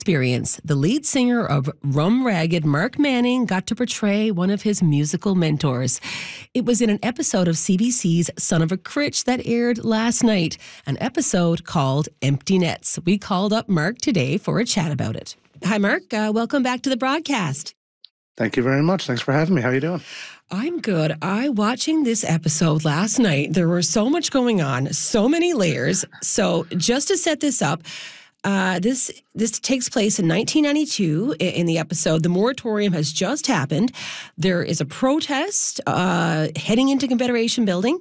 experience, the lead singer of Rum Ragged, Mark Manning, got to portray one of his musical mentors. It was in an episode of CBC's Son of a Critch that aired last night, an episode called Empty Nets. We called up Mark today for a chat about it. Hi, Mark. Welcome back to the broadcast. Thank you very much. Thanks for having me. How are you doing? I'm good. Watching this episode last night, there was so much going on, so many layers. So just to set this up, this takes place in 1992 in the episode. The moratorium has just happened. There is a protest heading into Confederation Building,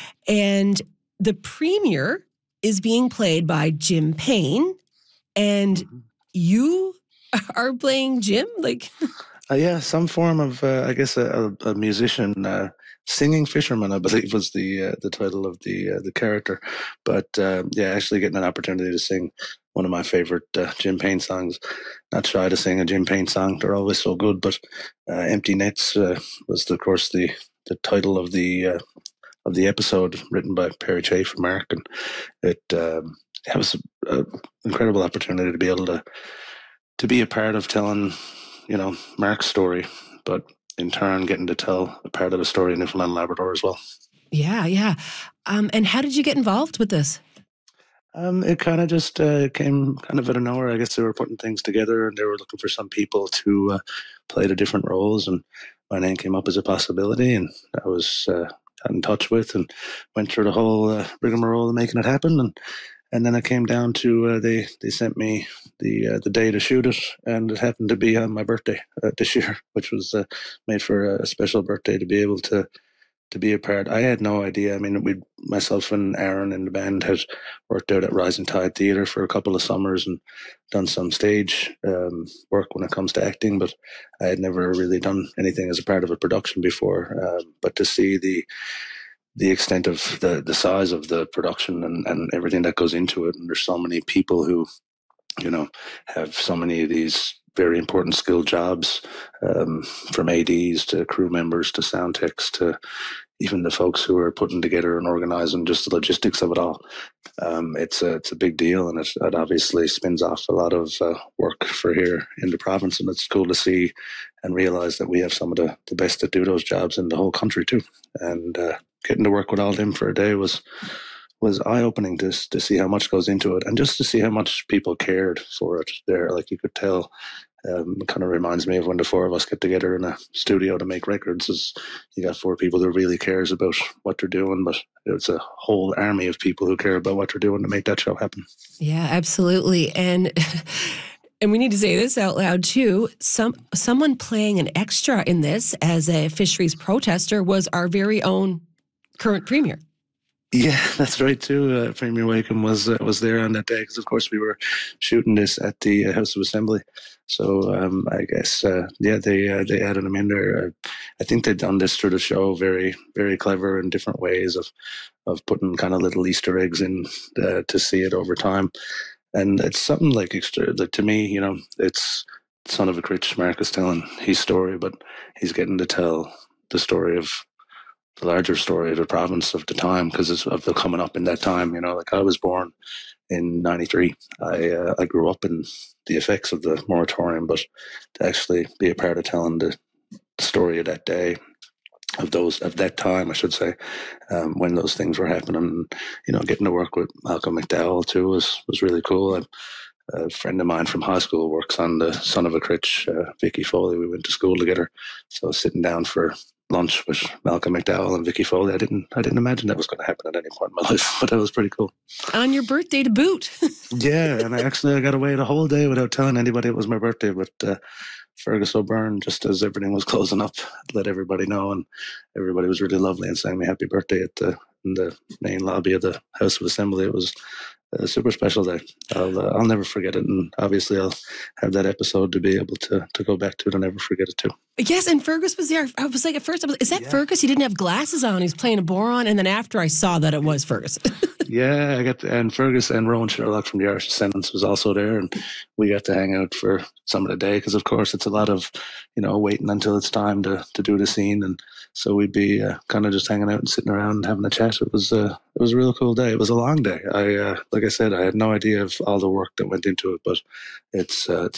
and the premier is being played by Jim Payne, and you are playing Jim? Yeah, some form of, I guess, a musician, singing fisherman, I believe was the title of the character. But yeah, actually getting an opportunity to sing one of my favorite Jim Payne songs. Not shy to sing a Jim Payne song; they're always so good. But "Empty Nets" was, of course, the title of the episode, written by Perry Chafe and Mark, and it was an incredible opportunity to be able to be a part of telling, Mark's story, but in turn getting to tell a part of the story in Newfoundland and Labrador as well. Yeah. And how did you get involved with this? It kind of just came kind of out of nowhere. I guess they were putting things together and they were looking for some people to play the different roles, and my name came up as a possibility, and I was got in touch with and went through the whole rigmarole of making it happen, and then it came down to they sent me the day to shoot it, and it happened to be on my birthday this year, which was made for a special birthday to be able to be a part. I had no idea. I mean, myself and Aaron in the band had worked out at Rising Tide Theatre for a couple of summers and done some stage work when it comes to acting, but I had never really done anything as a part of a production before. But to see the extent of the size of the production and everything that goes into it. And there's so many people who, have so many of these very important skilled jobs, from ADs to crew members to sound techs to even the folks who are putting together and organizing just the logistics of it all. It's a big deal, and it obviously spins off a lot of work for here in the province, and it's cool to see and realize that we have some of the best that do those jobs in the whole country too. And getting to work with all them for a day was eye-opening to see how much goes into it, and just to see how much people cared for it there. Like, you could tell. It kind of reminds me of when the four of us get together in a studio to make records. Is you got four people who really cares about what they're doing, but it's a whole army of people who care about what they're doing to make that show happen. Yeah, absolutely. And we need to say this out loud too. Someone playing an extra in this as a fisheries protester was our very own current premier. Yeah, that's right too. Premier Wakeham was there on that day because, of course, we were shooting this at the House of Assembly. So I guess they added him in there. I think they'd done this through the show very, very clever in different ways of putting kind of little Easter eggs in to see it over time. And it's something like extra. Like, to me, it's Son of a Critch. Mark is telling his story, but he's getting to tell the story of the larger story of the province of the time, because it's of the coming up in that time. Like, I was born in 93. I grew up in the effects of the moratorium, but to actually be a part of telling the story of that day, of that time, I should say, when those things were happening, getting to work with Malcolm McDowell too was really cool. A friend of mine from high school works on the Son of a Critch, Vicky Foley. We went to school together, so sitting down for lunch with Malcolm McDowell and Vicky Foley, I didn't imagine that was going to happen at any point in my life, but that was pretty cool. On your birthday to boot. Yeah, and I got away the whole day without telling anybody it was my birthday, but Fergus O'Byrne, just as everything was closing up, let everybody know, and everybody was really lovely and sang me happy birthday in the main lobby of the House of Assembly. It was a super special day. I'll never forget it, and obviously I'll have that episode to be able to go back to it and never forget it too. Yes, and Fergus was there. I was like, at first, is that Fergus? He didn't have glasses on. He's playing a boron. And then after I saw that it was Fergus. Yeah, and Fergus and Rowan Sherlock from the Irish Descendants was also there, and we got to hang out for some of the day because, of course, it's a lot of, waiting until it's time to do the scene, and so we'd be kind of just hanging out and sitting around and having a chat. It was a real cool day. It was a long day. Like I said, I had no idea of all the work that went into it, but it's